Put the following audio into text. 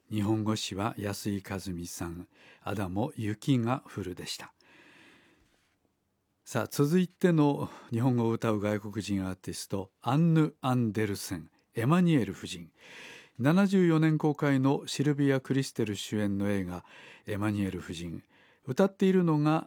日本語詞は安井和美さん、アダモ雪が降るでした。さあ、続いての日本語を歌う外国人アーティスト、アンヌ・アンデルセン、エマニュエル夫人。74年公開のシルビア・クリステル主演の映画、エマニュエル夫人。歌っているのが